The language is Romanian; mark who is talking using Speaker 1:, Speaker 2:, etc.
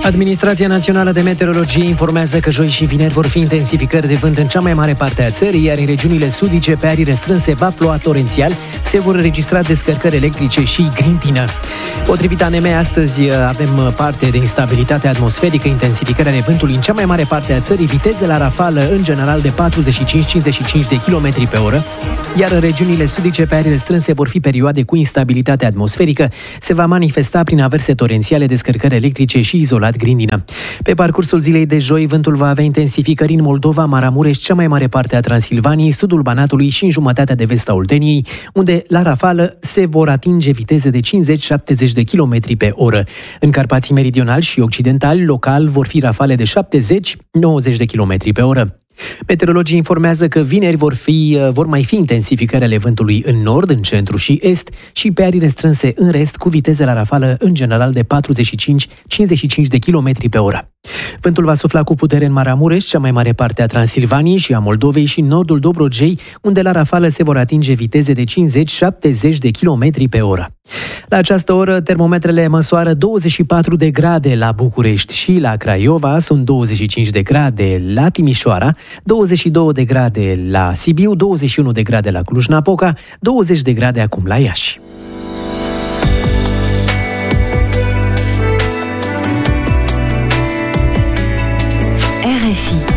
Speaker 1: Administrația Națională de Meteorologie informează că joi și vineri vor fi intensificări de vânt în cea mai mare parte a țării, iar în regiunile sudice, pe arii restrânse, va ploua torențial, se vor înregistra descărcări electrice și grintină. Potrivit ANM, astăzi avem parte de instabilitate atmosferică, intensificarea de vântului în cea mai mare parte a țării, viteze la rafală în general de 45-55 de km pe oră, iar în regiunile sudice, pe arii restrânse, vor fi perioade cu instabilitate atmosferică, se va manifesta prin averse torențiale, descărcări electrice și izolat grindină. Pe parcursul zilei de joi, vântul va avea intensificări în Moldova, Maramureș, cea mai mare parte a Transilvaniei, sudul Banatului și în jumătatea de vest a Olteniei, unde la rafală se vor atinge viteze de 50-70 de km pe oră. În Carpații meridionali și occidentali, local, vor fi rafale de 70-90 de km pe oră. Meteorologii informează că vineri vor mai fi intensificări ale vântului în nord, în centru și est și pe arii restrânse în rest, cu viteze la rafală în general de 45-55 de km pe oră. Vântul va sufla cu putere în Maramureș, cea mai mare parte a Transilvaniei și a Moldovei și în nordul Dobrogei, unde la rafală se vor atinge viteze de 50-70 de km pe oră. La această oră, termometrele măsoară 24 de grade la București și la Craiova, sunt 25 de grade la Timișoara, 22 de grade la Sibiu, 21 de grade la Cluj-Napoca, 20 de grade acum la Iași.
Speaker 2: RFI